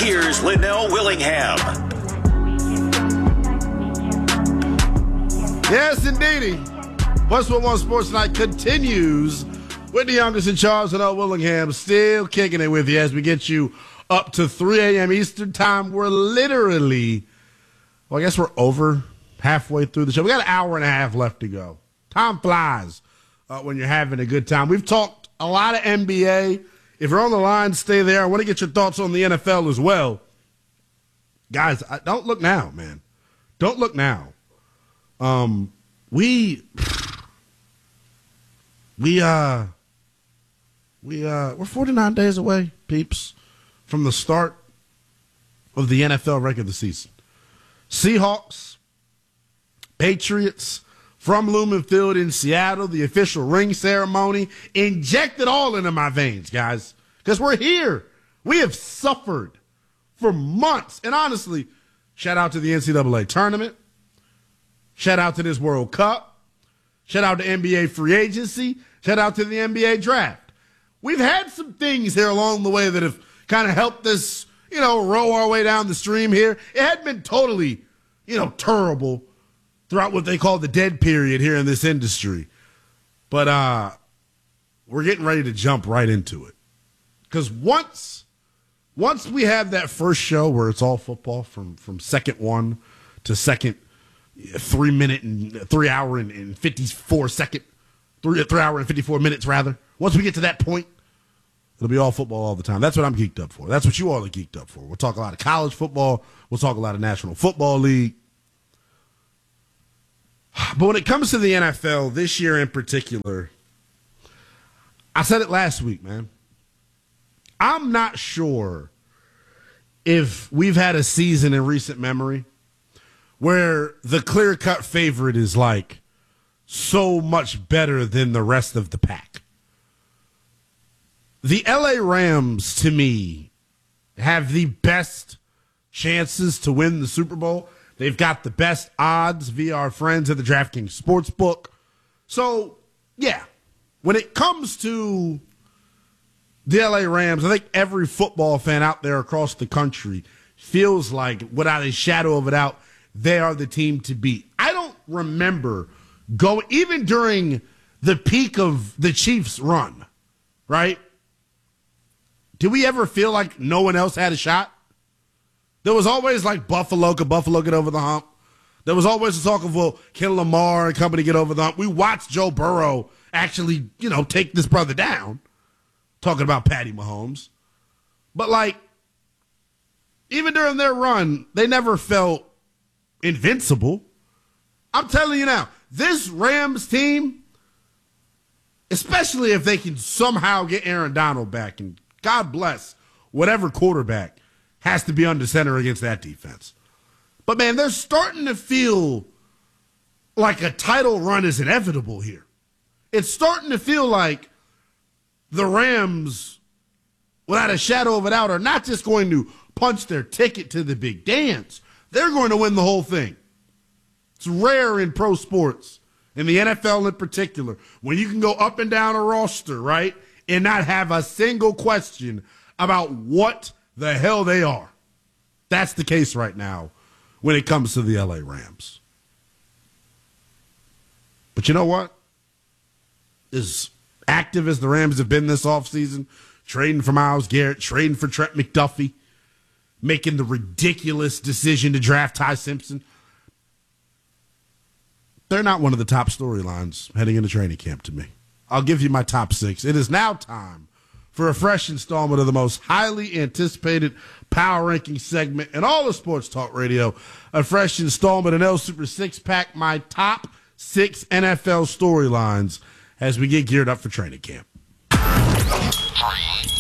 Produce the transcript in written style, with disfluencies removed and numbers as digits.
Here's Linnell Willingham. Yes, indeedy. Westwood One Sports Night continues with the youngest in charge, Linnell Willingham, still kicking it with you as we get you up to 3 a.m. Eastern Time. We're literally, well, I guess we're over halfway through the show. We got an hour and a half left to go. Time flies when you're having a good time. We've talked a lot of NBA. If you're on the line, stay there. I want to get your thoughts on the NFL as well. Guys, don't look now, man. Don't look now. We're 49 days away, peeps, from the start of the NFL regular season. Seahawks, Patriots, from Lumen Field in Seattle, the official ring ceremony, inject it all into my veins, guys, because we're here. We have suffered for months. And honestly, shout out to the NCAA tournament. Shout out to this World Cup. Shout out to NBA free agency. Shout out to the NBA draft. We've had some things here along the way that have kind of helped us, row our way down the stream here. It hadn't been totally, terrible throughout what they call the dead period here in this industry. But we're getting ready to jump right into it. Because once we have that first show where it's all football from second one to second 3 hour and 54 second, 3 hour and 54 minutes rather. Once we get to that point, it'll be all football all the time. That's what I'm geeked up for. That's what you all are geeked up for. We'll talk a lot of college football. We'll talk a lot of National Football League. But when it comes to the NFL, this year in particular, I said it last week, man. I'm not sure if we've had a season in recent memory where the clear-cut favorite is like so much better than the rest of the pack. The LA Rams, to me, have the best chances to win the Super Bowl. They've got the best odds via our friends at the DraftKings Sportsbook. So, yeah, when it comes to the LA Rams, I think every football fan out there across the country feels like, without a shadow of a doubt, they are the team to beat. I don't remember even during the peak of the Chiefs' run, right? Did we ever feel like no one else had a shot? There was always like Buffalo get over the hump. There was always the talk of, well, can Lamar and company get over the hump? We watched Joe Burrow actually, take this brother down. Talking about Patty Mahomes. But like, even during their run, they never felt invincible. I'm telling you now, this Rams team, especially if they can somehow get Aaron Donald back, and God bless whatever quarterback has to be under center against that defense. But, man, they're starting to feel like a title run is inevitable here. It's starting to feel like the Rams, without a shadow of a doubt, are not just going to punch their ticket to the big dance. They're going to win the whole thing. It's rare in pro sports, in the NFL in particular, when you can go up and down a roster, right, and not have a single question about what the hell they are. That's the case right now when it comes to the LA Rams. But you know what? As active as the Rams have been this offseason, trading for Myles Garrett, trading for Trent McDuffie, making the ridiculous decision to draft Ty Simpson, they're not one of the top storylines heading into training camp to me. I'll give you my top 6. It is now time for a fresh installment of the most highly anticipated power ranking segment in all of sports talk radio. A fresh installment of L Super 6-Pack, my top 6 NFL storylines as we get geared up for training camp. 3,